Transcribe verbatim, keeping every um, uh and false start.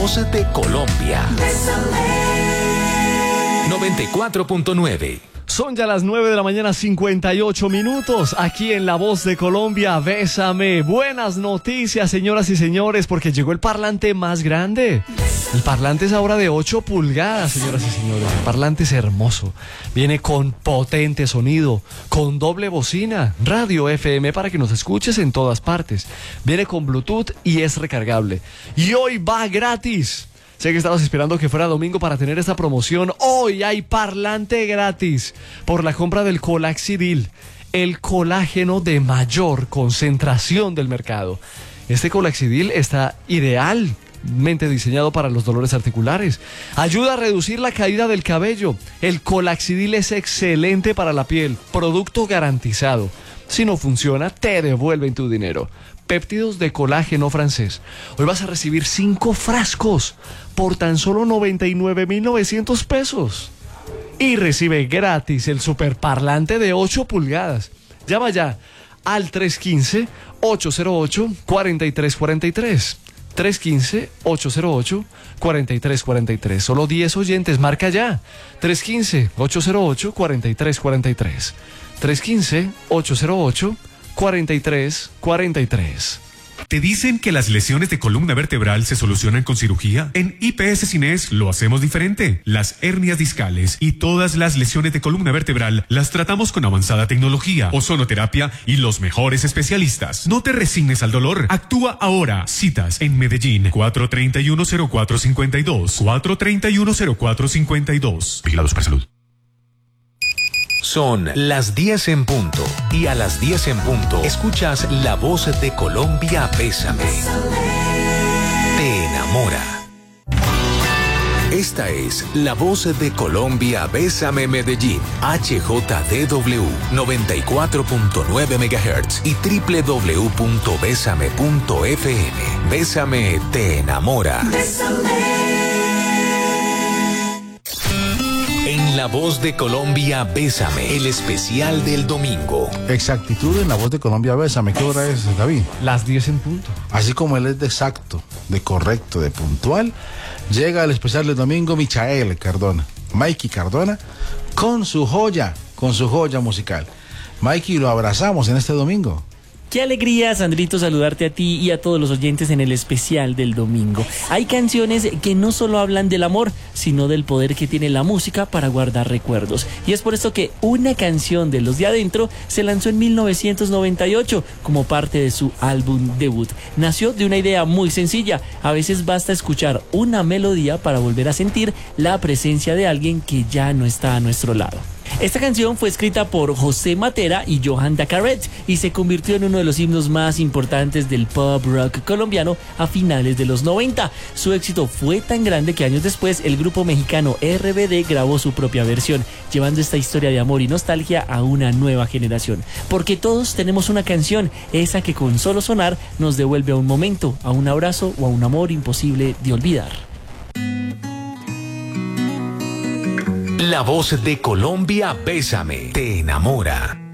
voz de Colombia. noventa y cuatro punto nueve. Son ya las nueve de la mañana, cincuenta y ocho minutos, aquí en La Voz de Colombia, Bésame. Buenas noticias, señoras y señores, porque llegó el parlante más grande. El parlante es ahora de ocho pulgadas, señoras y señores. El parlante es hermoso. Viene con potente sonido, con doble bocina, radio F M para que nos escuches en todas partes. Viene con Bluetooth y es recargable. Y hoy va gratis. Sé que estabas esperando que fuera domingo para tener esta promoción. Hoy hay parlante gratis por la compra del Colaxidil, el colágeno de mayor concentración del mercado. Este Colaxidil está idealmente diseñado para los dolores articulares. Ayuda a reducir la caída del cabello. El Colaxidil es excelente para la piel, producto garantizado. Si no funciona, te devuelven tu dinero. Péptidos de colágeno francés. Hoy vas a recibir cinco frascos por tan solo noventa y nueve mil novecientos pesos. Y recibe gratis el superparlante de ocho pulgadas. Llama ya al tres uno cinco, ocho cero ocho, cuatro tres cuatro tres. tres uno cinco, ocho cero ocho, cuatro tres cuatro tres. Solo diez oyentes, marca ya. tres uno cinco, ocho cero ocho, cuatro tres cuatro tres. tres uno cinco, ocho cero ocho, cuatro tres cuatro tres. ¿Te dicen que las lesiones de columna vertebral se solucionan con cirugía? En I P S Cines lo hacemos diferente. Las hernias discales y todas las lesiones de columna vertebral las tratamos con avanzada tecnología, ozonoterapia y los mejores especialistas. No te resignes al dolor. Actúa ahora. Citas en Medellín, cuatro tres uno, cero cuatro cinco dos, cuatro tres uno, cero cuatro cinco dos. Vigilados para salud. Son las diez en punto y a las diez en punto escuchas La Voz de Colombia, Bésame. Te enamora. Esta es La Voz de Colombia, Bésame Medellín, H J D W noventa y cuatro punto nueve megahertz y doble u doble u doble u punto bésame punto f m. Bésame te enamora. Bésame. En La Voz de Colombia, Bésame, el especial del domingo. Exactitud en La Voz de Colombia, Bésame. ¿Qué hora es, David? Las diez en punto. Así como él es de exacto, de correcto, de puntual, llega el especial del domingo Michael Cardona, Mikey Cardona, con su joya, con su joya musical. Mikey, lo abrazamos en este domingo. Qué alegría, Sandrito, saludarte a ti y a todos los oyentes en el especial del domingo. Hay canciones que no solo hablan del amor, sino del poder que tiene la música para guardar recuerdos. Y es por esto que una canción de Los de Adentro se lanzó en mil novecientos noventa y ocho como parte de su álbum debut. Nació de una idea muy sencilla. A veces basta escuchar una melodía para volver a sentir la presencia de alguien que ya no está a nuestro lado. Esta canción fue escrita por José Matera y Johan Dacaret y se convirtió en uno de los himnos más importantes del pop rock colombiano a finales de los noventa. Su éxito fue tan grande que años después el grupo mexicano R B D grabó su propia versión, llevando esta historia de amor y nostalgia a una nueva generación. Porque todos tenemos una canción, esa que con solo sonar nos devuelve a un momento, a un abrazo o a un amor imposible de olvidar. La Voz de Colombia, Bésame, te enamora.